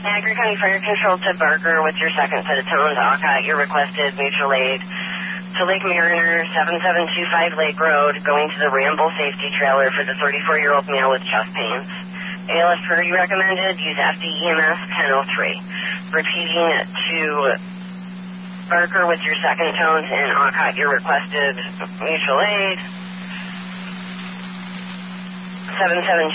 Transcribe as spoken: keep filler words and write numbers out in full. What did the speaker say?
Niagara County Fire Control to Barker with your second set of tones. Alcott, your requested mutual aid to Lake Mariner, seven seven two five Lake Road, going to the Ramble safety trailer for the thirty-four-year-old male with chest pains. A L S priority recommended, use F D E M S ten oh three. Repeating to Barker with your second tones and Alcott, your requested mutual aid. seven seven